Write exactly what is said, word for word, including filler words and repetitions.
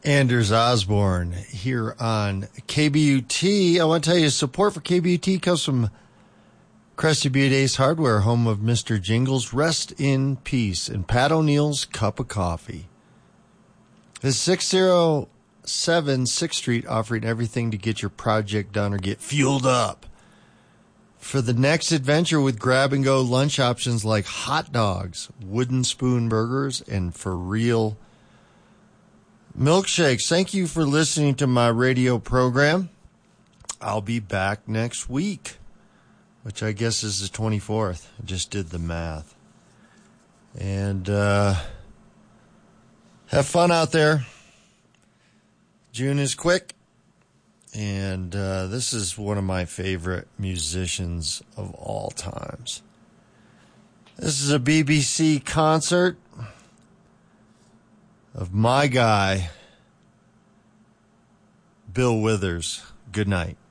Anders Osborne here on K B U T. I want to tell you, support for K B U T comes from Crested Butte Ace Hardware, home of Mister Jingles. Rest in peace. And Pat O'Neill's Cup of Coffee. This is six oh seven sixth Street, offering everything to get your project done or get fueled up for the next adventure with grab-and-go lunch options like hot dogs, wooden spoon burgers, and for real milkshakes. Thank you for listening to my radio program. I'll be back next week, which I guess is the twenty-fourth. I just did the math. And uh, have fun out there. June is quick. And uh, this is one of my favorite musicians of all times. This is a B B C concert of my guy, Bill Withers. Good night.